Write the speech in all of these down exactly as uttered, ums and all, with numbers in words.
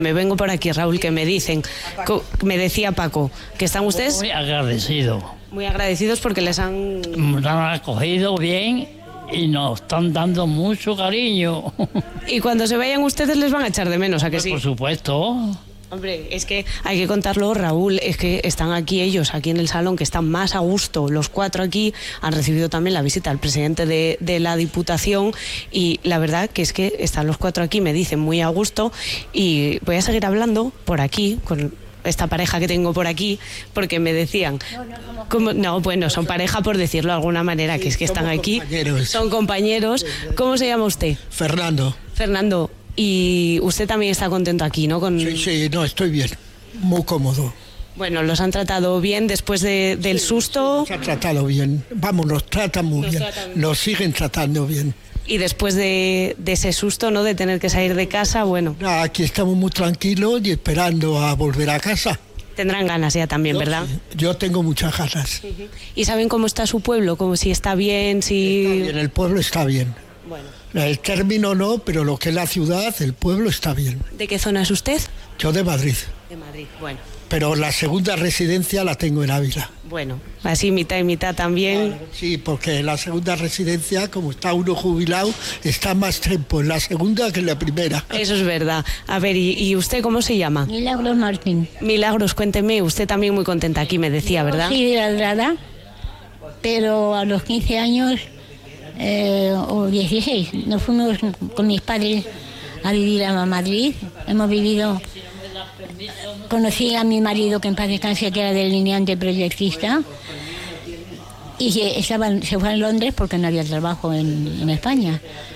Me vengo por aquí, Raúl, que me dicen, me decía Paco, que están ustedes... Muy agradecidos. Muy agradecidos porque les han... Nos han acogido bien y nos están dando mucho cariño. Y cuando se vayan ustedes les van a echar de menos, ¿a que sí? Por supuesto. Hombre, es que hay que contarlo, Raúl, es que están aquí ellos, aquí en el salón, que están más a gusto, los cuatro aquí, han recibido también la visita del presidente de, de la Diputación y la verdad que es que están los cuatro aquí, me dicen muy a gusto y voy a seguir hablando por aquí, con esta pareja que tengo por aquí, porque me decían, ¿cómo? No, bueno, son pareja por decirlo de alguna manera, que es que están aquí, compañeros. Son compañeros. ¿Cómo se llama usted? Fernando. Fernando. Y usted también está contento aquí, ¿no? Con... Sí, sí, no, estoy bien, muy cómodo. Bueno, ¿los han tratado bien después de, del sí, susto? Sí, nos han tratado bien, vamos, nos tratan muy nos bien, tratan... nos siguen tratando bien. Y después de, de ese susto, ¿no? De tener que salir de casa, bueno... Aquí estamos muy tranquilos y esperando a volver a casa. Tendrán ganas ya también, yo, ¿verdad? Sí, yo tengo muchas ganas. Uh-huh. ¿Y saben cómo está su pueblo? Como si está bien, si... Está bien, el pueblo está bien. Bueno. El término no, pero lo que es la ciudad, el pueblo está bien. ¿De qué zona es usted? Yo de Madrid. De Madrid, bueno. Pero la segunda residencia la tengo en Ávila. Bueno, así mitad y mitad también. Sí, porque la segunda residencia, como está uno jubilado, está más tiempo en la segunda que en la primera. Eso es verdad. A ver, ¿y, y usted cómo se llama? Milagros Martín. Milagros, cuénteme, usted también muy contenta aquí, me decía, ¿verdad? Sí, de Ladrada, pero a los quince años... Eh, o dieciséis, nos fuimos con mis padres a vivir a Madrid. Hemos vivido, conocí a mi marido, que en paz descanse, que era delineante proyectista, y estaban, se fue a Londres porque no había trabajo en, en España.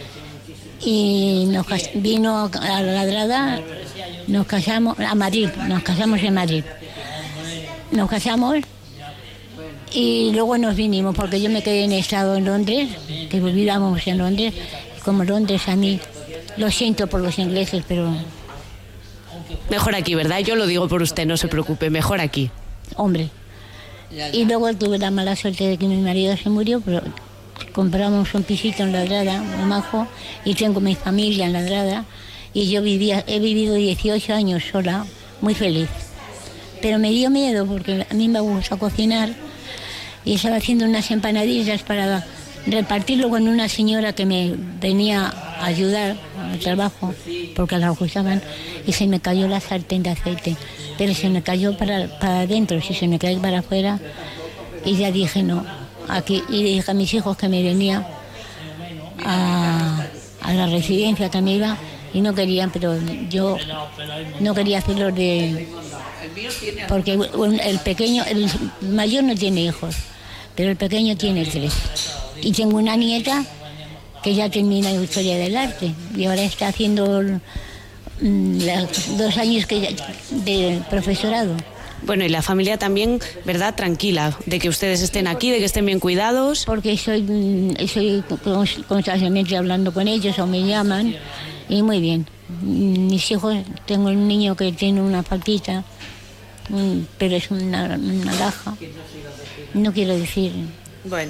Y nos vino a Ladrada, nos casamos, a Madrid, nos casamos en Madrid. Nos casamos. Y luego nos vinimos, porque yo me quedé en estado en Londres, que vivíamos en Londres. Como Londres a mí, lo siento por los ingleses, pero... Mejor aquí, ¿verdad? Yo lo digo por usted, no se preocupe, mejor aquí. Hombre. Y luego tuve la mala suerte de que mi marido se murió, pero compramos un pisito en Ladrada, muy majo, y tengo mi familia en Ladrada, y yo vivía, he vivido dieciocho años sola, muy feliz. Pero me dio miedo, porque a mí me gusta cocinar, y estaba haciendo unas empanadillas para repartirlo con una señora que me venía a ayudar al trabajo, porque la ajustaban, y se me cayó la sartén de aceite, pero se me cayó para, para adentro, si se me cae para afuera, y ya dije no, aquí, y dije a mis hijos que me venía a, a la residencia que me iba, y no querían, pero yo no quería hacerlo de... porque el pequeño, el mayor no tiene hijos, pero el pequeño tiene tres. Y tengo una nieta que ya termina en Historia del Arte y ahora está haciendo mm, los dos años que ya, de profesorado. Bueno, y la familia también, ¿verdad? Tranquila, de que ustedes estén aquí, de que estén bien cuidados. Porque estoy, estoy constantemente hablando con ellos o me llaman y muy bien. Mis hijos, tengo un niño que tiene una faltita, pero es una, una laja, no quiero decir. Bueno.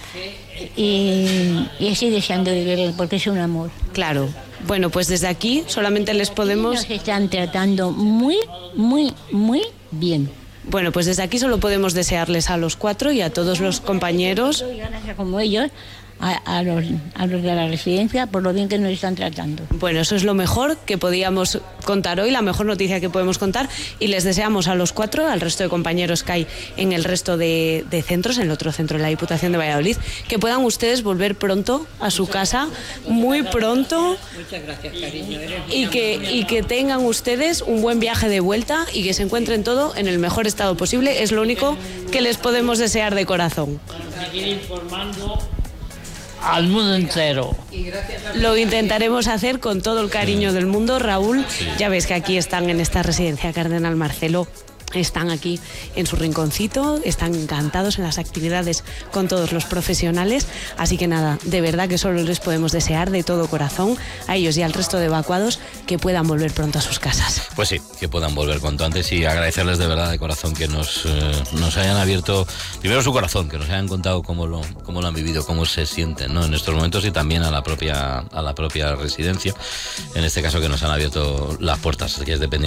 Y, y estoy deseando de verlo porque es un amor. Claro. Bueno, pues desde aquí solamente les podemos... Nos están tratando muy, muy, muy bien. Bueno, pues desde aquí solo podemos desearles a los cuatro y a todos los compañeros... Como ellos, a, a, los, a los de la residencia, por lo bien que nos están tratando. Bueno, eso es lo mejor que podíamos contar hoy, la mejor noticia que podemos contar, y les deseamos a los cuatro, al resto de compañeros que hay en el resto de, de centros, en el otro centro de la Diputación de Valladolid, que puedan ustedes volver pronto a su casa, muy pronto. Muchas gracias, cariño. Y que, y que tengan ustedes un buen viaje de vuelta y que se encuentren todo en el mejor estado posible, es lo único que les podemos desear de corazón. Seguir informando al mundo entero. Lo intentaremos hacer con todo el cariño del mundo, Raúl. Ya ves que aquí están en esta residencia Cardenal Marcelo están aquí en su rinconcito, están encantados en las actividades con todos los profesionales, así que nada, de verdad que solo les podemos desear de todo corazón a ellos y al resto de evacuados que puedan volver pronto a sus casas. Pues sí, que puedan volver cuanto antes y agradecerles de verdad de corazón que nos, eh, nos hayan abierto primero su corazón, que nos hayan contado cómo lo, cómo lo han vivido, cómo se sienten, ¿no?, en estos momentos, y también a la propia, a la propia residencia, en este caso que nos han abierto las puertas, que es dependiente